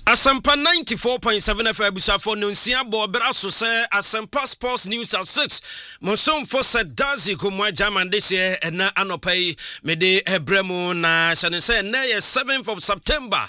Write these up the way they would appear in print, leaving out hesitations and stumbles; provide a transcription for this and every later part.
Asampa 94.7 FM Busafo Nunsia Bobra so say Asampa Sports News at 6. Monsom for said Dazi Kumwa Jaman this year and na anopai mede Hebremu na sanese na 7th of September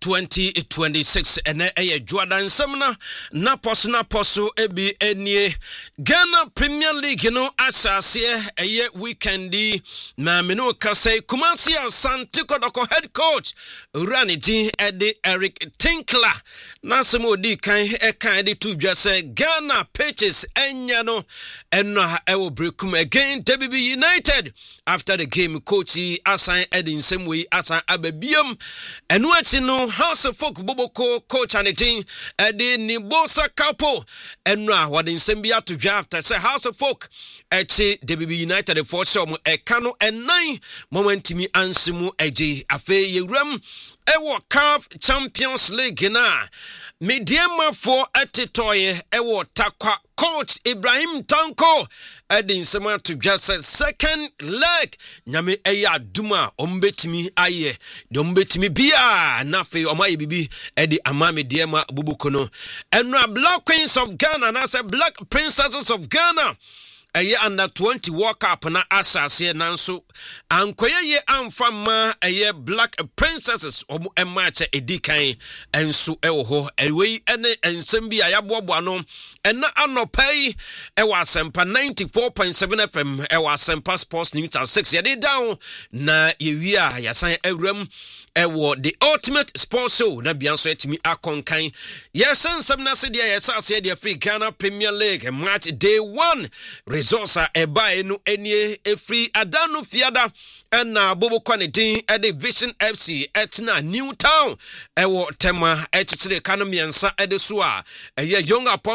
2026 and Jordan Semna na poso ebi enie Ghana Premier League asase weekendi na meno kase Kumasi Asante Kodoko head coach Raniti Eddie Eric Tinkler Nasimo di kan de to just say Ghana pitches enyano eno ewo brekum again WB United after the game coach assign Edin same way assign abebium eno ati no House of Folk Boboko coach and the team Edi Nibosa Kapo eno a wadin sembia to draft say House of Folk ati WB United for some ekano and 9 momentimi ansimu eji afe yewram ewo CAF Champions League na mediama for atitoye ewo takwa coach Ibrahim Tanko Edin sema to just a second leg nyame eya duma ombetimi aye de ombetimi bia na fe omaye bibi edi ama mediama bubukono enra Black Queens of Ghana na say Black Princesses of Ghana under 20 World Cup na asase nanso ankoye ye amfama Black Princesses match edikan enso ewo ho ewe ene ensem bi ayabobo no ena anopai ewa Asempa 94.7 FM ewa Asempa Sports News at 6 ye down na yewia yasan ewram ewo the ultimate sports show na bianso etimi akonkan yesensem na se dia yesase dia free Ghana Premier League match day 1 results are eba no enie free adanu fiada na bobo kwanedin ede Vision FC etna Newtown ewo tema etire kanomiansa ede so a young